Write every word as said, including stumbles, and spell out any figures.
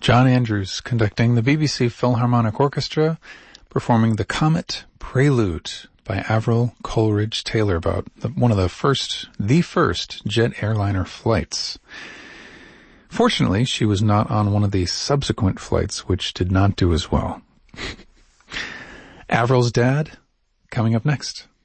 John Andrews conducting the B B C Philharmonic Orchestra, performing the Comet Prelude by Avril Coleridge Taylor, about the, one of the first, the first jet airliner flights. Fortunately, she was not on one of the subsequent flights, which did not do as well. Avril's dad, coming up next.